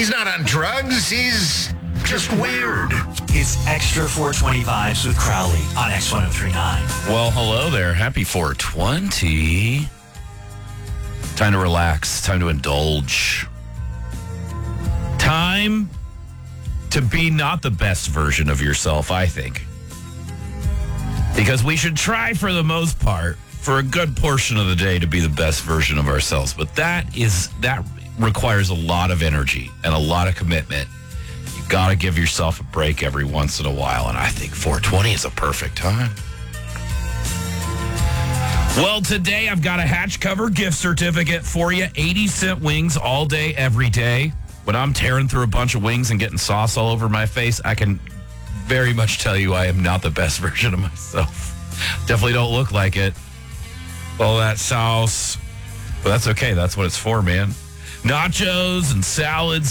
He's not on drugs. He's just weird. It's Extra 420 Vibes with Crowley on X1039. Well, hello there. Happy 420. Time to relax. Time to indulge. Time to be not the best version of yourself, I think. Because we should try, for the most part, for a good portion of the day, to be the best version of ourselves. But that requires a lot of energy and a lot of commitment. You got to give yourself a break every once in a while, and I think 420 is a perfect time. Well, today I've got a Hatch Cover gift certificate for you. 80-cent wings all day, every day. When I'm tearing through a bunch of wings and getting sauce all over my face, I can very much tell you I am not the best version of myself. Definitely don't look like it. All that sauce. But that's okay. That's what it's for, man. Nachos and salads.